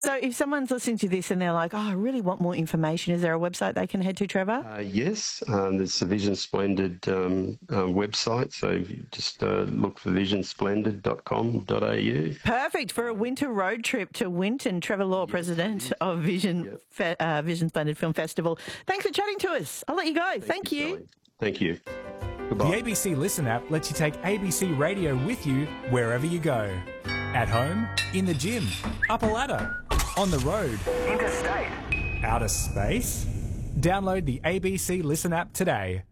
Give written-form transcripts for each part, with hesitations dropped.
So if someone's listening to this and they're like, oh, I really want more information, is there a website they can head to, Trevor? Yes, there's the Vision Splendid website, so you just look for visionsplendid.com.au. Perfect for a winter road trip to Winton. Trevor Law, president of Vision Splendid Film Festival. Thanks for chatting to us. I'll let you go. Thank you. Sally. Thank you. Goodbye. The ABC Listen app lets you take ABC Radio with you wherever you go. At home, in the gym, up a ladder, on the road, Interstate. outer space. Download the ABC Listen app today.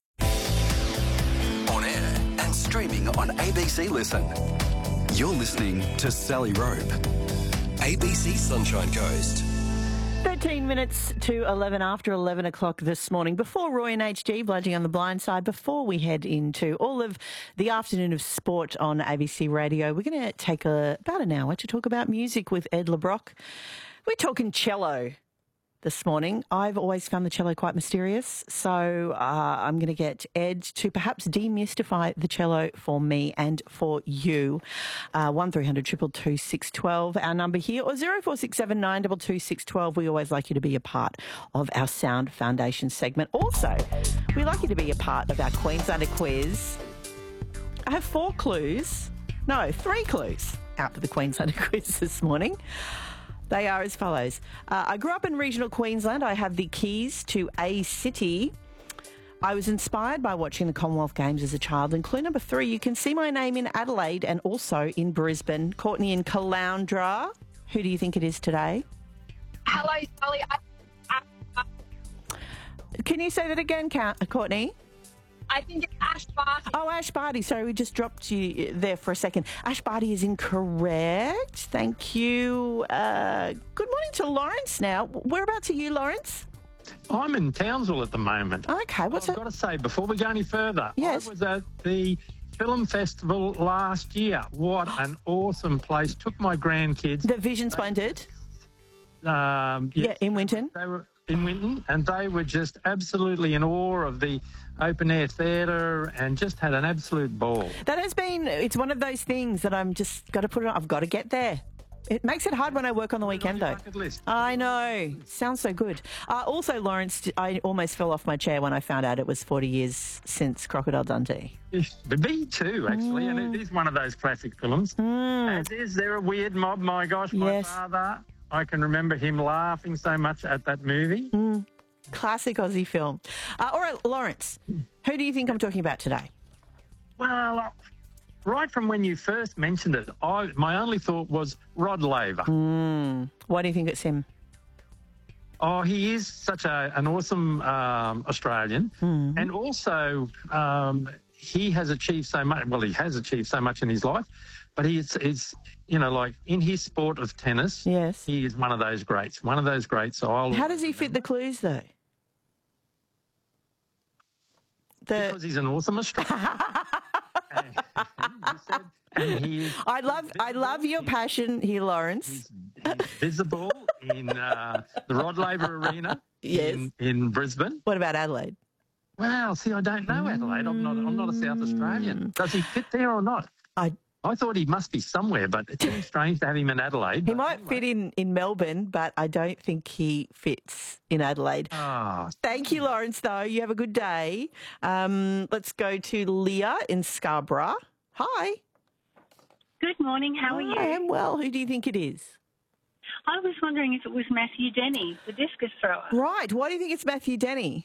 On air and streaming on ABC Listen. You're listening to Sally Rope. ABC Sunshine Coast. 13 minutes to 11 after 11 o'clock this morning. Before Roy and HG, Bludging on the Blind Side, before we head into all of the afternoon of sport on ABC Radio, we're going to take about an hour to talk about music with Ed LeBrock. We're talking cello this morning. I've always found the cello quite mysterious, so I'm going to get Ed to perhaps demystify the cello for me and for you. 1300 222 612, our number here, or 0467 922 612. We always like you to be a part of our Sound Foundation segment. Also, we like you to be a part of our Queenslander quiz. I have 3 clues out for the Queenslander quiz this morning. They are as follows. I grew up in regional Queensland. I have the keys to a city. I was inspired by watching the Commonwealth Games as a child. And clue number 3, you can see my name in Adelaide and also in Brisbane. Courtney in Caloundra. Who do you think it is today? Hello, Sally. Can you say that again, Courtney? I think it's Ash Barty. Oh, Ash Barty. Sorry, we just dropped you there for a second. Ash Barty is incorrect. Thank you. Good morning to Lawrence now. Whereabouts are you, Lawrence? I'm in Townsville at the moment. Okay, I've got to say, before we go any further, Yes. I was at the film festival last year. What an awesome place. Took my grandkids. The Vision Splendid? Yes, Yeah, in Winton. They were in Winton, and they were just absolutely in awe of the open-air theatre and just had an absolute ball. That has been, it's one of those things that I'm just got to put it on. I've got to get there. It makes it hard when I work on the weekend, though. Bucket list. I know. Sounds so good. Also, Lawrence, I almost fell off my chair when I found out it was 40 years since Crocodile Dundee. Me too, actually, and it is one of those classic films. And is there a weird mob? My gosh, my Yes. father, I can remember him laughing so much at that movie. Classic Aussie film. All right, Lawrence, who do you think I'm talking about today? Well, right from when you first mentioned it, my only thought was Rod Laver. Why do you think it's him? Oh, he is such an awesome Australian. And also, he has achieved so much. Well, he has achieved so much in his life, but he's like in his sport of tennis, Yes. he is one of those greats. So How does he fit the clues, though? because he's an awesome Australian. I love your passion here, Lawrence. He's visible in the Rod Laver Arena Yes. in Brisbane. What about Adelaide? Well, see, I don't know Adelaide. I'm not a South Australian. Does he fit there or not? I thought he must be somewhere, but it seems strange to have him in Adelaide. He might fit in Melbourne, but I don't think he fits in Adelaide. Oh, Thank you, Lawrence, though. You have a good day. Let's go to Leah in Scarborough. Hi. Good morning. How are you? I am well. Who do you think it is? I was wondering if it was Matthew Denny, the discus thrower. Right. Why do you think it's Matthew Denny?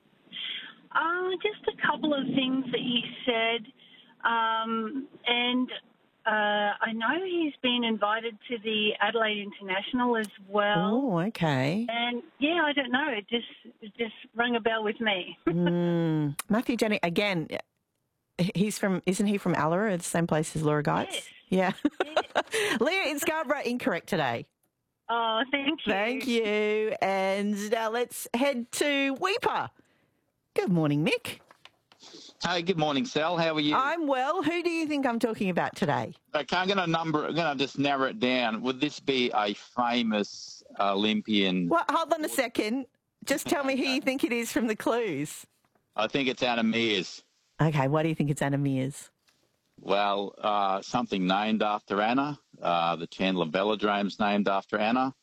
Just a couple of things that you said. And I know he's been invited to the Adelaide International as well. Oh, okay. And, yeah, I don't know. It just rang a bell with me. Matthew Denny, again, isn't he from Allora, the same place as Laura Geitz? Yes. Yeah. Leah in Scarborough, incorrect today. Oh, thank you. Thank you. And now let's head to Weeper. Good morning, Mick. Hey, good morning, Sal. How are you? I'm well. Who do you think I'm talking about today? Okay, I'm going to just narrow it down. Would this be a famous Olympian? Well, hold on a second. Just tell me who you think it is from the clues. I think it's Anna Meares. Okay, why do you think it's Anna Meares? Well, something named after Anna. The Chandler Velodrome's named after Anna.